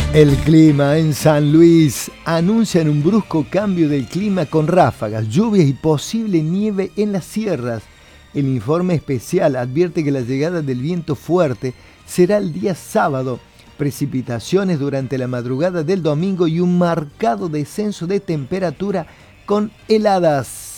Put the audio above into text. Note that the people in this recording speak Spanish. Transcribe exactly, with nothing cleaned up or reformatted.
El clima en San Luis anuncian un brusco cambio del clima con ráfagas, lluvias y posible nieve en las sierras. El informe especial advierte que la llegada del viento fuerte será el día sábado, precipitaciones durante la madrugada del domingo y un marcado descenso de temperatura con heladas.